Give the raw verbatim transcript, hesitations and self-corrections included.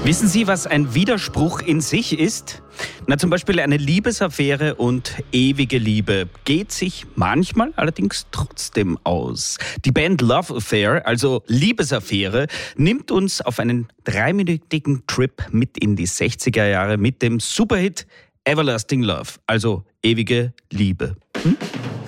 Wissen Sie, was ein Widerspruch in sich ist? Na, zum Beispiel eine Liebesaffäre und ewige Liebe geht sich manchmal allerdings trotzdem aus. Die Band Love Affair, also Liebesaffäre, nimmt uns auf einen dreiminütigen Trip mit in die sechziger Jahre mit dem Superhit Everlasting Love, also ewige Liebe. Hm?